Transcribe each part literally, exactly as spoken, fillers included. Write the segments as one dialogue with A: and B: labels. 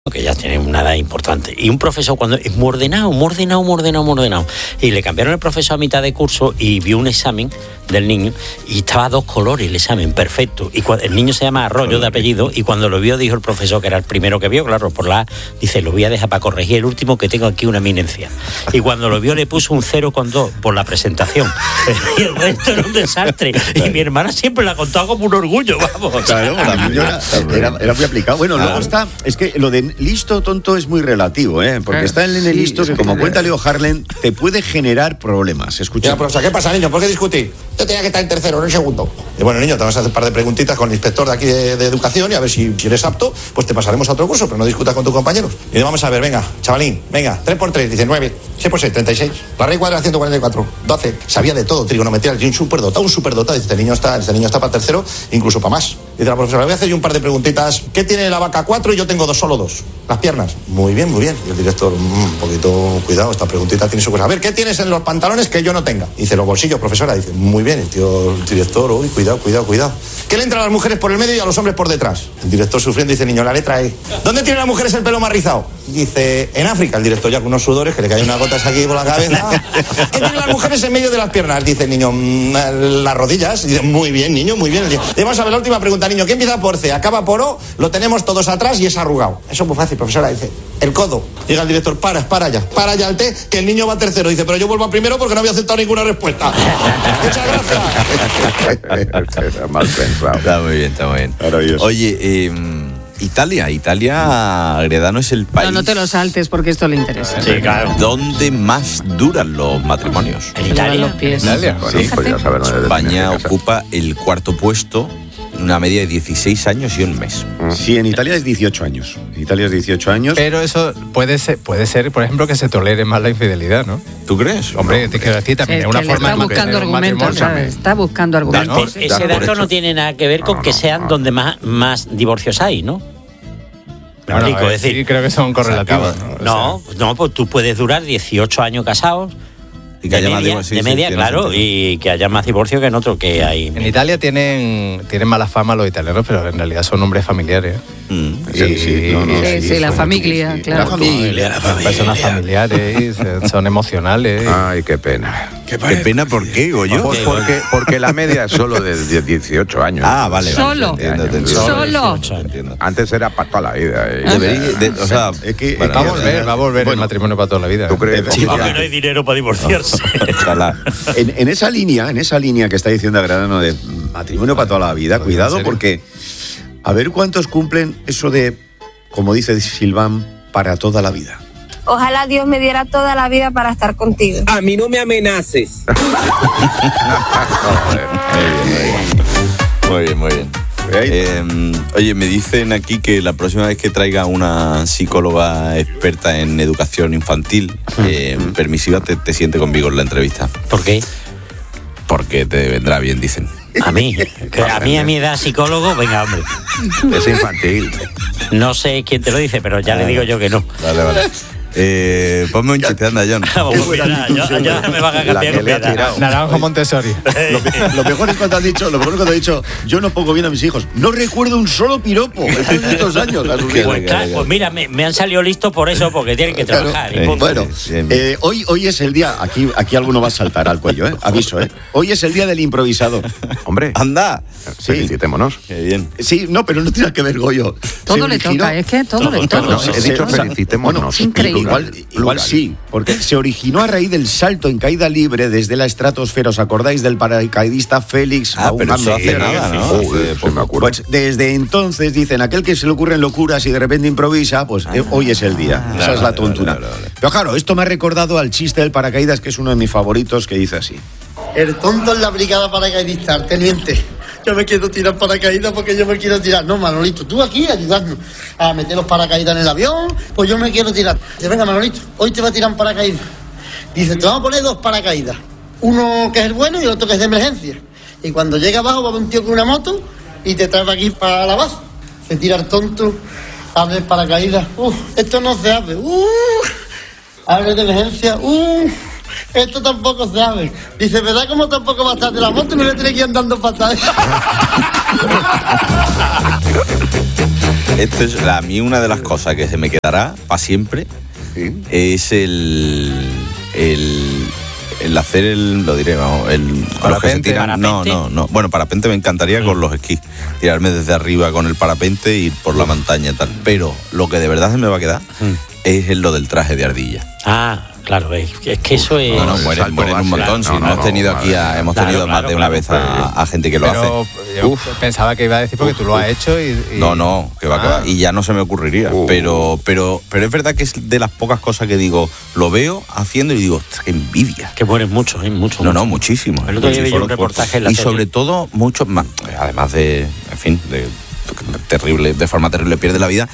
A: que ya tiene una edad importante, y un profesor cuando es muy ordenado, muy ordenado, muy ordenado, muy ordenado, y le cambiaron el profesor a mitad de curso y vio un examen del niño y estaba a dos colores el examen, perfecto, y cuando, el niño se llama Arroyo de apellido, y cuando lo vio dijo el profesor, que era el primero que vio, claro, por la A, dice, lo voy a dejar para corregir el último que tengo aquí una eminencia, y cuando lo vio le puso un cero con dos por la presentación, y el resto era un desastre, y mi hermana siempre la contaba como un orgullo, vamos.
B: Claro, también era, era, era muy aplicado. Bueno, luego está, es que lo de listo tonto es muy relativo, ¿eh? Porque está el nene listo que, como cuenta Leo Harlem, te puede generar problemas. Escucha.
C: Mira, profesor, ¿qué pasa, niño? ¿Por qué discutir? Yo tenía que estar en tercero, no en segundo. Y bueno, niño, te vamos a hacer un par de preguntitas con el inspector de aquí de, de educación y a ver si, si eres apto, pues te pasaremos a otro curso, pero no discutas con tus compañeros. Y le vamos a ver, venga, chavalín, venga, tres por tres, dice nueve, seis por seis, treinta y seis. La raíz cuadrada, ciento cuarenta y cuatro, doce. Sabía de todo, trigonometría, un superdotado, un superdotado. Dice, este niño está, este niño está para tercero, incluso para más. Dice la profesora, le voy a hacer yo un par de preguntitas. ¿Qué tiene la vaca? Cuatro y yo tengo dos, solo dos. Las piernas. Muy bien, muy bien. Y el director, mmm, un poquito, cuidado, esta preguntita tiene su cosa. A ver, ¿qué tienes en los pantalones que yo no tenga? Dice, los bolsillos, profesora. Dice, muy bien. El tío, el director, uy, cuidado, cuidado, cuidado. ¿Qué le entra a las mujeres por el medio y a los hombres por detrás? El director sufriendo dice, niño, la letra E. ¿Dónde tienen las mujeres el pelo más rizado? Dice, en África. El director ya con unos sudores que le caen unas gotas aquí por la cabeza. ¿Qué tienen las mujeres en medio de las piernas? Dice el niño, mmm, las rodillas. Dice, muy bien, niño, muy bien. Y vamos a ver la última pregunta, niño. ¿Qué empieza por C? Acaba por O, lo tenemos todos atrás y es arrugado. Eso es muy fácil, profesora. Dice, el codo. Llega el director, para, para ya, para ya el té, que el niño va a tercero. Dice, pero yo vuelvo a primero porque no había aceptado ninguna respuesta. Muchas gracias.
B: Mal pensado.
D: Está muy bien, está muy bien. Oye, eh, Italia, Italia, Gredano, es el país...
E: No, no te lo saltes porque esto le interesa.
A: Sí, claro.
D: ¿Dónde más duran los matrimonios?
A: En Italia.
E: Los pies.
B: Italia. Bueno,
E: Sí.
B: pues ya saber dónde
D: España ocupa el cuarto puesto, una media de dieciséis años y un mes.
B: Sí, en Italia es dieciocho años. En Italia es dieciocho años.
F: Pero eso puede ser, puede ser, por ejemplo, que se tolere más la infidelidad, ¿no?
D: ¿Tú crees?
F: Hombre, te quiero decir, también
E: Es
F: es una
E: que le
F: forma
E: está
F: de
E: buscando
F: mantener un
E: argumentos,
F: matrimonio.
E: ¿sabes? Está buscando argumentos.
D: por-
A: Ese
D: dar por
A: dato
D: hecho.
A: no tiene nada que ver con
B: No,
A: que
B: no,
A: sean
B: no.
A: donde más, más divorcios hay, ¿no? Me
F: Bueno,
A: explico,
F: eh,
A: es decir,
F: sí, creo que son correlativos.
D: acaba-
F: ¿no? O
A: no, no, pues tú puedes durar dieciocho años casados,
D: Y que
A: de
D: haya más
A: media,
D: divorcios, sí,
A: de
D: sí,
A: media,
D: tiene
A: claro,
D: sentido.
A: y que haya más divorcio que en otro que hay.
F: En Italia tienen, tienen mala fama los italianos, pero en realidad son hombres familiares.
D: Mm.
B: Sí, sí, no, no,
E: Sí, sí, la familia, claro.
B: La familia, la
F: Son personas familiares, son emocionales.
B: Ay, qué pena.
D: ¿Qué pena? ¿Por qué, Goyo?
B: Pues porque, porque la media es solo de dieciocho años.
D: Ah, vale, vale.
E: Solo.
D: te entiendo, te entiendo.
E: Solo.
D: Te entiendo.
B: Antes era para toda la vida. ¿eh?
D: Debería, de- o sea,
B: Es que-
D: bueno,
F: Va a volver, va a volver
B: Bueno,
F: el matrimonio para toda la vida.
B: ¿Tú
F: ¿eh?
B: crees?
D: Sí,
A: Aunque no hay dinero para divorciarse.
D: ojalá.
B: En, en esa línea, en esa línea que está diciendo Agradano de matrimonio para toda la vida,
F: ¿En
B: cuidado
F: serio?
B: porque a ver cuántos cumplen eso de, como dice Silván, para toda la vida.
G: Ojalá Dios me diera toda la vida para estar contigo.
H: A mí no me amenaces.
D: Muy bien, muy bien. Eh, oye, me dicen aquí que la próxima vez que traiga una psicóloga experta en educación infantil eh, permisiva te, te siente conmigo en la entrevista.
A: ¿Por qué?
D: Porque te vendrá bien, dicen.
A: A mí, que a mí a mi edad psicólogo, venga, hombre.
B: Es infantil.
A: No sé quién te lo dice, pero ya le digo yo que no.
D: Vale, vale. Eh, ponme un chiste, anda, John.
A: Vamos, mira, yo, yo me van a
B: La
A: cambiar
B: que
A: con
B: le ha
A: mi edad.
B: tirado.
F: Naranjo Montessori.
B: Lo, lo mejor es cuando has dicho, lo mejor es cuando has dicho, yo no pongo bien a mis hijos. No recuerdo un solo piropo. Después de estos años. a sus hijos.
A: Pues, claro, pues mira, me, me han salido listos por eso, porque tienen que
B: Claro.
A: trabajar. y
D: Eh,
A: punto.
B: Bueno,
D: Bien, bien.
B: eh, hoy, hoy es el día, aquí, aquí alguno va a saltar al cuello, ¿eh? Aviso, ¿eh? Hoy es el día del improvisador. Hombre,
D: ¡Anda!
B: sí.
I: Felicitémonos.
D: Qué bien.
B: Sí, no, pero no tiene que ver, Goyo.
E: Todo
B: Se
E: le
B: originó-
E: toca, es que todo le
B: Todo,
E: toca.
B: sí,
I: he
B: sí,
I: dicho
B: o sea,
I: felicitémonos.
B: bueno,
E: Increíble.
B: Igual, igual sí, porque se originó a raíz del salto en caída libre desde la estratosfera. ¿Os acordáis del paracaidista Félix
D: Ah, pero eso hace
B: Baumgartner?
D: nada, ¿no?
I: Joder,
D: Hace
I: sí me
D: poco.
I: acuerdo.
B: Pues desde entonces dicen, aquel que se le ocurren locuras y de repente improvisa, pues eh, hoy es el día. Esa
D: Claro,
B: es la
D: vale,
B: tontuna.
D: vale, vale, vale.
B: Pero claro, esto me ha recordado al chiste del paracaídas, que es uno de mis favoritos, que dice así.
J: El tonto en la brigada paracaidista, teniente. Yo me quiero tirar paracaídas porque yo me quiero tirar. No, Manolito, tú aquí ayudando a meter los paracaídas en el avión, pues yo me quiero tirar. Dice, venga, Manolito, hoy te va a tirar un paracaídas. Dice, te vamos a poner dos paracaídas. Uno que es el bueno y el otro que es de emergencia. Y cuando llega abajo va a haber un tío con una moto y te trae aquí para la base. Se tira el tonto, abre el paracaídas. Uf, esto no se abre. Uf, abre de emergencia. Uf. Esto tampoco se abre. Dice, ¿verdad cómo tampoco va a estar de la moto y me lo tiene que ir andando patadas?
D: Esto es a mí una de las cosas que se me quedará para siempre. ¿Sí? Es el, el el hacer el, lo diré, vamos, el con los que se tiran, no, no, no. Bueno, parapente me encantaría mm. con los esquís, tirarme desde arriba con el parapente y ir por la montaña y tal. Pero lo que de verdad se me va a quedar mm. es lo del traje de ardilla.
A: Ah, claro, es, es que eso es...
D: No, no, mueren, mueren un montón. Claro, sí, no, no, hemos tenido no, aquí a, hemos claro, tenido claro, más de una claro, vez a, a gente que lo
F: pero
D: hace.
F: Yo Uf. pensaba que iba a decir porque uf, tú lo has hecho y... y...
D: No, no, que va, ah. que va. Y ya no se me ocurriría. Uh. Pero, pero, pero es verdad que es de las pocas cosas que digo, lo veo haciendo y digo, qué envidia.
A: Que mueren mucho, ¿eh? Mucho.
D: No,
A: mucho.
D: no, muchísimo.
A: El otro día vi un reportaje en la
D: Y
A: tele.
D: sobre todo, mucho más, además de, en fin, de terrible, de forma terrible pierde la vida,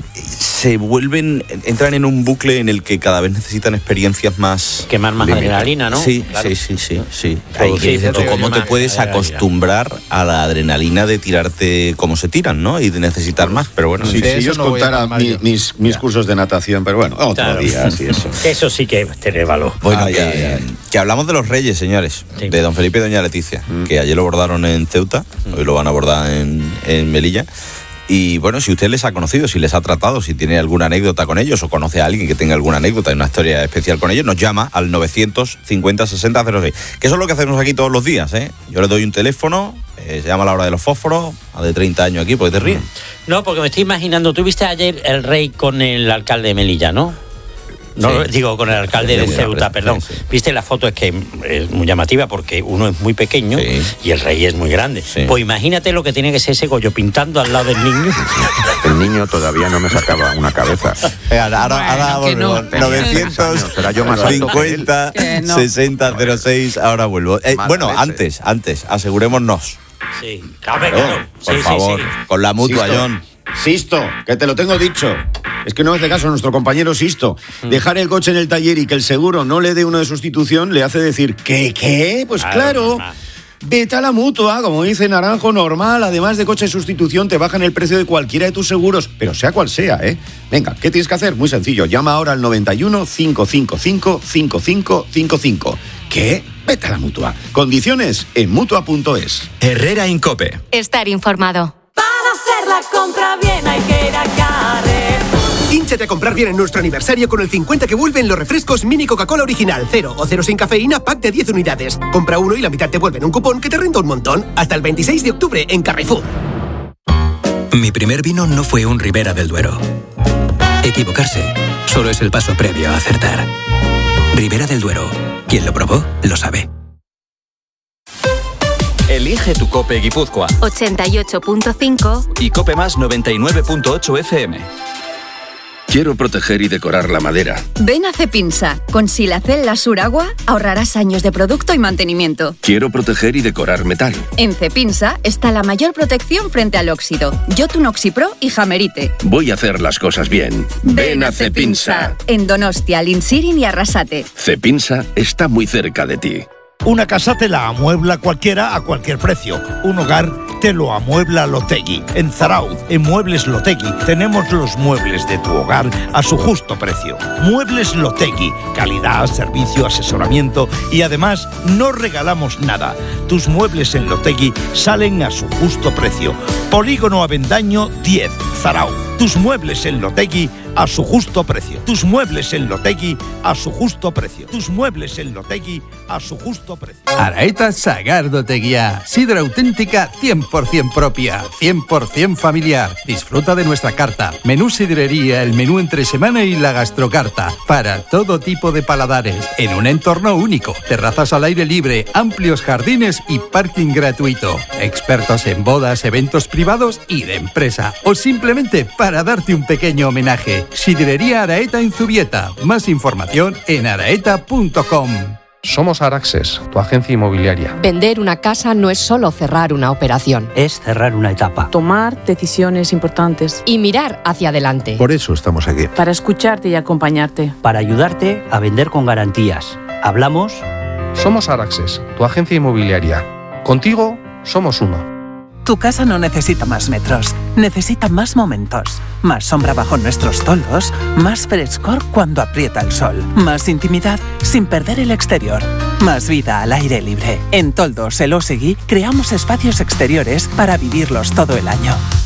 D: se vuelven, entran en un bucle en el que cada vez necesitan experiencias más...
A: Quemar más adrenalina, ¿no?
D: Sí, claro. sí, sí, sí, sí. Ahí que dices tú, ¿cómo te puedes acostumbrar a la adrenalina de tirarte como se tiran, ¿no? Y de necesitar más, pero bueno.
B: Sí, si yo os contara mi, mis, mis cursos de natación, pero bueno, otro claro. día, así eso.
A: Eso sí que tiene valor.
D: Bueno, ay, que, ay, ay. que hablamos de los Reyes, señores, sí. de don Felipe y doña Leticia, mm. que ayer lo abordaron en Ceuta, mm. hoy lo van a abordar en, en Melilla. Y bueno, si usted les ha conocido, si les ha tratado, si tiene alguna anécdota con ellos o conoce a alguien que tenga alguna anécdota y una historia especial con ellos, nos llama al novecientos cincuenta sesenta cero seis. Que eso es lo que hacemos aquí todos los días, ¿eh? Yo le doy un teléfono, eh, se llama La Hora de los Fósforos, a de treinta años aquí, porque te ríes.
A: No, porque me estoy imaginando, tú viste ayer el rey con el alcalde de Melilla, ¿no? No, sí. digo, con el alcalde sí, de Ceuta, perdón. Sí, sí. Viste, la foto es que es muy llamativa porque uno es muy pequeño sí. y el rey es muy grande. Sí. Pues imagínate lo que tiene que ser ese Goyo pintando al lado del niño.
I: El niño todavía no me sacaba una cabeza.
D: Eh, ahora ahora,
E: bueno,
D: ahora vuelvo. No. novecientos cincuenta sesenta cero seis, ahora vuelvo. Eh, bueno, veces. antes, antes, asegurémonos.
A: Sí,
D: claro, claro. Por
A: sí,
D: favor,
A: sí, sí.
D: con la mutua,
B: Sisto,
D: John.
B: Sisto, que te lo tengo dicho. Es que no hace caso a nuestro compañero Sisto. Dejar el coche en el taller y que el seguro no le dé uno de sustitución le hace decir, ¿qué, qué? Pues claro, claro. Vete a la mutua, como dice Naranjo, normal. Además de coche de sustitución, te bajan el precio de cualquiera de tus seguros, pero sea cual sea, ¿eh? Venga, ¿qué tienes que hacer? Muy sencillo, llama ahora al noventa y uno, cinco cinco cinco, cinco cinco cinco cinco. ¿Qué? Vete a la mutua. Condiciones en mutua punto es.
K: Herrera Incope.
L: Estar informado.
M: Para hacer la compra bien hay que ir a Carrefour.
N: Hínchate a comprar bien en nuestro aniversario con el cincuenta que vuelven los refrescos Mini Coca-Cola Original, cero o cero sin cafeína, pack de diez unidades. Compra uno y la mitad te vuelven un cupón que te renta un montón. Hasta el veintiséis de octubre en Carrefour.
K: Mi primer vino no fue un Ribera del Duero. Equivocarse solo es el paso previo a acertar. Ribera del Duero. Quien lo probó, lo sabe.
O: Elige tu Cope Guipúzcoa.
L: ochenta y ocho punto cinco
O: y Cope Más noventa y nueve punto ocho F M.
P: Quiero proteger y decorar la madera.
Q: Ven a Cepinsa. Con Silacel Lasur Agua ahorrarás años de producto y mantenimiento.
P: Quiero proteger y decorar metal.
Q: En Cepinsa está la mayor protección frente al óxido. Jotun Oxipro y Jamerite.
P: Voy a hacer las cosas bien.
Q: Ven, Ven a Cepinsa. Cepinsa. En Donostia, Linsirin y Arrasate.
P: Cepinsa está muy cerca de ti.
R: Una casa te la amuebla cualquiera a cualquier precio. Un hogar te lo amuebla Lotegui. En Zarauz, en Muebles Lotegui, tenemos los muebles de tu hogar a su justo precio. Muebles Lotegui, calidad, servicio, asesoramiento y además no regalamos nada. Tus muebles en Lotegui salen a su justo precio. Polígono Avendaño diez, Zarauz. Tus muebles en Lotegui a su justo precio. Tus muebles en Lotegui a su justo precio. Tus muebles en Lotegui a su justo precio.
S: Araeta Sagardoteguía. Sidra auténtica cien por ciento propia, cien por ciento familiar. Disfruta de nuestra carta. Menú sidrería, el menú entre semana y la gastrocarta. Para todo tipo de paladares. En un entorno único. Terrazas al aire libre, amplios jardines y parking gratuito. Expertos en bodas, eventos privados y de empresa. O simplemente para darte un pequeño homenaje. Sidrería Araeta en Zubieta. Más información en araeta punto com.
T: Somos Araxes, tu agencia inmobiliaria.
U: Vender una casa no es solo cerrar una operación.
V: Es cerrar una etapa.
W: Tomar decisiones importantes.
U: Y mirar hacia adelante.
X: Por eso estamos aquí.
W: Para escucharte y acompañarte.
V: Para ayudarte a vender con garantías. Hablamos.
T: Somos Araxes, tu agencia inmobiliaria. Contigo somos uno.
C: Tu casa no necesita más metros, necesita más momentos. Más sombra bajo nuestros toldos, más frescor cuando aprieta el sol. Más intimidad sin perder el exterior. Más vida al aire libre. En Toldos Elósegui creamos espacios exteriores para vivirlos todo el año.